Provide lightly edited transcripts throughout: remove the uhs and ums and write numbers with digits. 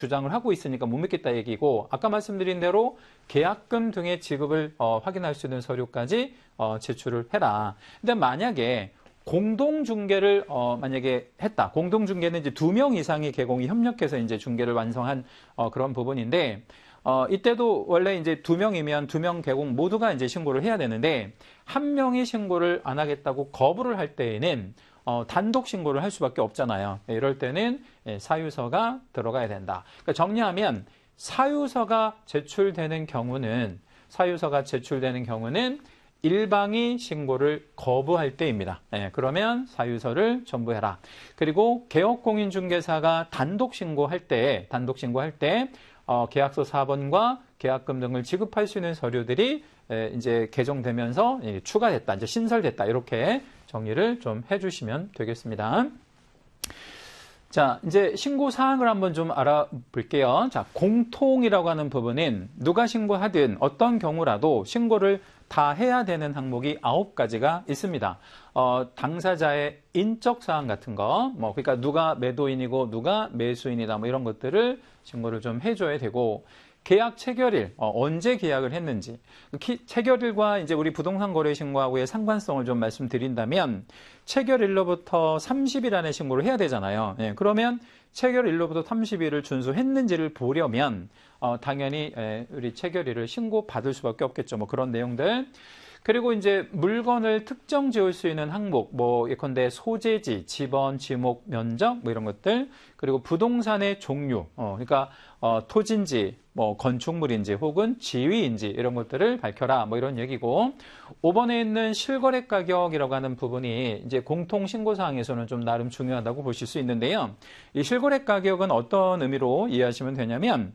주장을 하고 있으니까 못 믿겠다 얘기고, 아까 말씀드린 대로 계약금 등의 지급을 확인할 수 있는 서류까지 제출을 해라. 근데 만약에 공동중개를 만약에 했다. 공동중개는 이제 2명 이상의 계공이 협력해서 이제 중개를 완성한 그런 부분인데, 이때도 원래 이제 2명이면 2명 계공 모두가 이제 신고를 해야 되는데, 1명이 신고를 안 하겠다고 거부를 할 때에는 단독 신고를 할 수밖에 없잖아요. 이럴 때는 사유서가 들어가야 된다. 그러니까 정리하면 사유서가 제출되는 경우는 일방이 신고를 거부할 때입니다. 그러면 사유서를 첨부해라. 그리고 개업공인중개사가 단독 신고할 때 계약서 4번과 계약금 등을 지급할 수 있는 서류들이 이제 개정되면서 추가됐다, 이제 신설됐다, 이렇게 정리를 좀 해주시면 되겠습니다. 자, 이제 신고 사항을 한번 좀 알아볼게요. 자, 공통이라고 하는 부분은 누가 신고하든 어떤 경우라도 신고를 다 해야 되는 항목이 9가지가 있습니다. 당사자의 인적 사항 같은 거, 그러니까 누가 매도인이고 누가 매수인이다, 이런 것들을 신고를 좀 해줘야 되고, 계약 체결일, 언제 계약을 했는지, 체결일과 이제 우리 부동산 거래 신고하고의 상관성을 좀 말씀드린다면, 체결일로부터 30일 안에 신고를 해야 되잖아요. 그러면 체결일로부터 30일을 준수했는지를 보려면 당연히 우리 체결일을 신고받을 수밖에 없겠죠. 그런 내용들. 그리고 이제 물건을 특정 지을 수 있는 항목, 예컨대 소재지, 지번, 지목, 면적, 이런 것들. 그리고 부동산의 종류, 그러니까 토지인지, 건축물인지, 혹은 지위인지, 이런 것들을 밝혀라, 이런 얘기고. 5번에 있는 실거래 가격이라고 하는 부분이 이제 공통 신고사항에서는 좀 나름 중요하다고 보실 수 있는데요. 이 실거래 가격은 어떤 의미로 이해하시면 되냐면,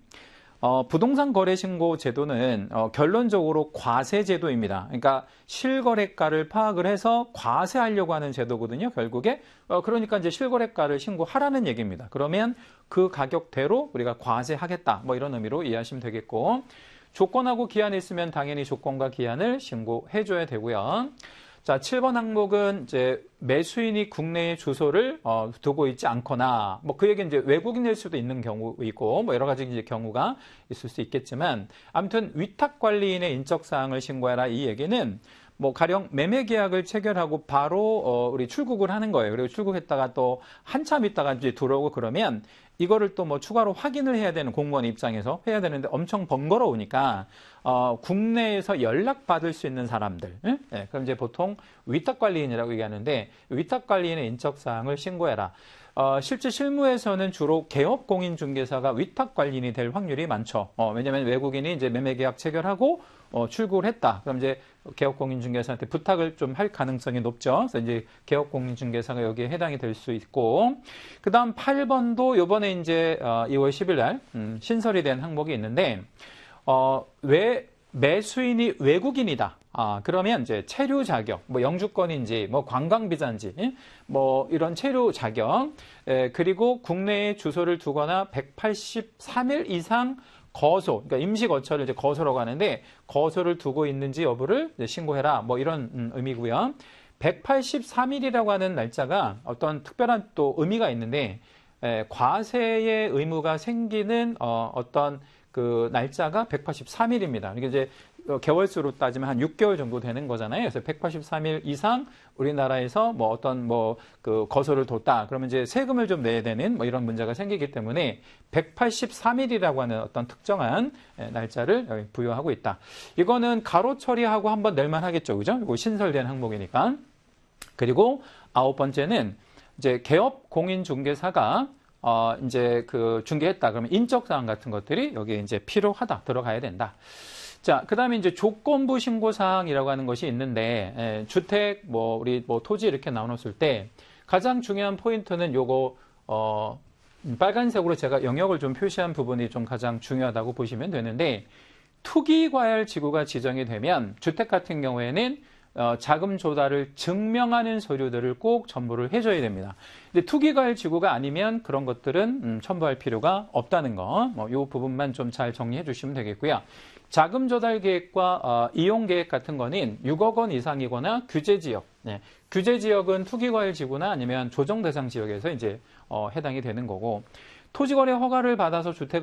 부동산 거래 신고 제도는 결론적으로 과세 제도입니다. 그러니까 실거래가를 파악을 해서 과세하려고 하는 제도거든요, 결국에. 그러니까 이제 실거래가를 신고하라는 얘기입니다. 그러면 그 가격대로 우리가 과세하겠다, 이런 의미로 이해하시면 되겠고, 조건하고 기한이 있으면 당연히 조건과 기한을 신고해줘야 되고요. 자, 7번 항목은 이제 매수인이 국내에 주소를 두고 있지 않거나, 그 얘기는 이제 외국인일 수도 있는 경우이고, 여러 가지 이제 경우가 있을 수 있겠지만, 아무튼 위탁관리인의 인적사항을 신고해라, 이 얘기는 가령 매매 계약을 체결하고 바로 우리 출국을 하는 거예요. 그리고 출국했다가 또 한참 있다가 이제 들어오고 그러면 이거를 또 추가로 확인을 해야 되는, 공무원 입장에서 해야 되는데 엄청 번거로우니까 국내에서 연락받을 수 있는 사람들, 그럼 이제 보통 위탁관리인이라고 얘기하는데, 위탁관리인의 인적사항을 신고해라. 실제 실무에서는 주로 개업공인중개사가 위탁관리인이 될 확률이 많죠. 왜냐하면 외국인이 이제 매매계약 체결하고 출국을 했다. 그럼 이제 개업공인중개사한테 부탁을 좀 할 가능성이 높죠. 그래서 이제 개업공인중개사가 여기에 해당이 될 수 있고, 그 다음 8번도 요번에 이제 2월 10일 날 신설이 된 항목이 있는데, 왜 매수인이 외국인이다. 그러면 이제 체류 자격, 영주권인지, 관광비자인지, 이런 체류 자격, 그리고 국내에 주소를 두거나 183일 이상 거소, 그러니까 임시 거처를 이제 거소라고 하는데, 거소를 두고 있는지 여부를 신고해라, 이런 의미고요. 183일이라고 하는 날짜가 어떤 특별한 또 의미가 있는데, 과세의 의무가 생기는 어떤 그 날짜가 183일입니다. 이게 이제 개월수로 따지면 한 6개월 정도 되는 거잖아요. 그래서 183일 이상 우리나라에서 그 거소를 뒀다. 그러면 이제 세금을 좀 내야 되는 이런 문제가 생기기 때문에 183일이라고 하는 어떤 특정한 날짜를 부여하고 있다. 이거는 가로 처리하고 한번 낼만 하겠죠. 그죠? 이거 신설된 항목이니까. 그리고 9번째는 이제 개업 공인 중개사가 이제 그 중개했다. 그러면 인적사항 같은 것들이 여기에 이제 필요하다. 들어가야 된다. 자, 그 다음에 이제 조건부 신고사항이라고 하는 것이 있는데, 주택, 우리 토지 이렇게 나눴을 때 가장 중요한 포인트는 요거, 빨간색으로 제가 영역을 좀 표시한 부분이 좀 가장 중요하다고 보시면 되는데, 투기과열 지구가 지정이 되면 주택 같은 경우에는 자금 조달을 증명하는 서류들을 꼭 첨부를 해줘야 됩니다. 근데 투기과열 지구가 아니면 그런 것들은 첨부할 필요가 없다는 거, 이 부분만 좀 잘 정리해 주시면 되겠고요. 자금 조달 계획과 이용 계획 같은 거는 6억 원 이상이거나 규제 지역, 규제 지역은 투기과열 지구나 아니면 조정 대상 지역에서 이제 해당이 되는 거고, 토지거래 허가를 받아서 주택을